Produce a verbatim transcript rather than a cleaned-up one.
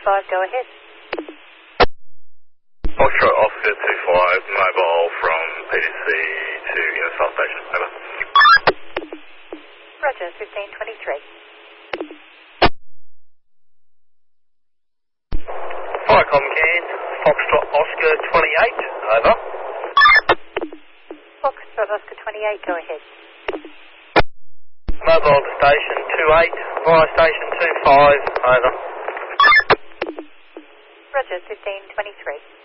five, go ahead. Foxtrot Oscar two five, mobile from P D C to Innisfail Station, over. Roger, fifteen twenty-three. Firecom Cairns, Foxtrot Oscar twenty-eight, over. Foxtrot Oscar twenty-eight, go ahead. Mobile to station two eight, via station two five, over. Roger, fifteen twenty-three.